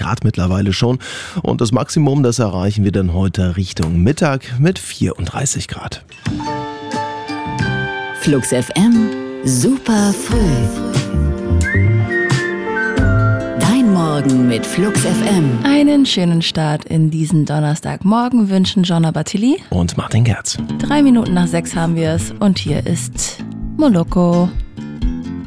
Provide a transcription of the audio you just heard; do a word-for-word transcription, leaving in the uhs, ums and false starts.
Grad mittlerweile schon. Und das Maximum, das erreichen wir dann heute Richtung Mittag mit vierunddreißig Grad. Flux F M, super früh. Dein Morgen mit Flux F M. Einen schönen Start in diesen Donnerstagmorgen wünschen Jonna Bartili und Martin Gerz. Drei Minuten nach sechs haben wir es und hier ist Moloko.